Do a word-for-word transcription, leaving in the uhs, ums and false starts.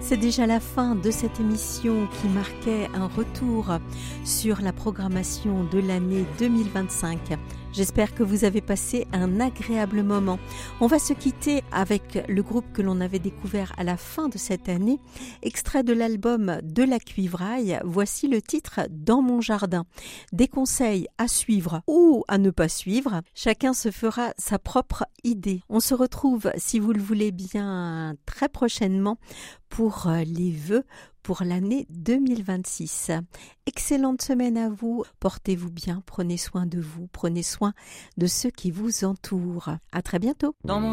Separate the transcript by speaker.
Speaker 1: C'est déjà la fin de cette émission qui marquait un retour sur la programmation de l'année deux mille vingt-cinq. J'espère que vous avez passé un agréable moment. On va se quitter avec le groupe que l'on avait découvert à la fin de cette année, extrait de l'album De la Cuivraille. Voici le titre Dans mon jardin. Des conseils à suivre ou à ne pas suivre. Chacun se fera sa propre idée. On se retrouve, si vous le voulez bien, très prochainement pour les vœux pour l'année deux mille vingt-six. Excellente semaine à vous. Portez-vous bien, prenez soin de vous, prenez soin de ceux qui vous entourent. À très bientôt.
Speaker 2: Dans mon